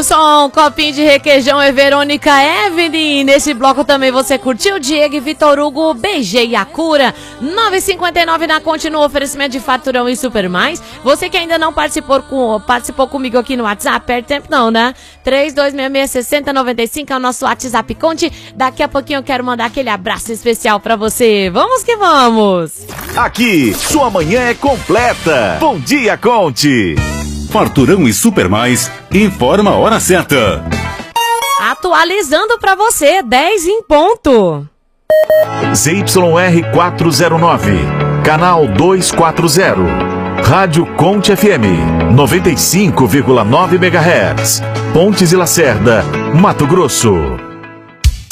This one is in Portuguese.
só um copinho de requeijão é Verônica Evelyn. Nesse bloco também você curtiu Diego e Vitor Hugo, Beijei a Cura. 9,59 na Conte no oferecimento de Faturão e Super Mais. Você que ainda não participou comigo aqui no WhatsApp, perde tempo não, né? 3266-6095 é o nosso WhatsApp Conte. Daqui a pouquinho eu quero mandar aquele abraço especial pra você. Vamos que vamos! Aqui, sua manhã é completa. Bom dia, Conte! Farturão e Super Mais, informa a hora certa. Atualizando pra você, 10 em ponto. ZYR 409, canal 240. Rádio Conte FM, 95,9 MHz. Pontes e Lacerda, Mato Grosso.